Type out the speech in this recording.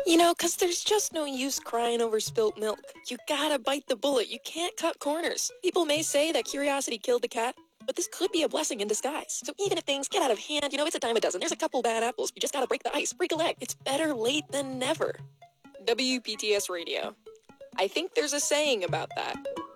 Because there's just no use crying over spilt milk. You gotta bite the bullet. You can't cut corners. People may say that curiosity killed the cat, but this could be a blessing in disguise. So even if things get out of hand, it's a dime a dozen. There's a couple bad apples. You just gotta break the ice, break a leg. It's better late than never. WPTS Radio. I think there's a saying about that.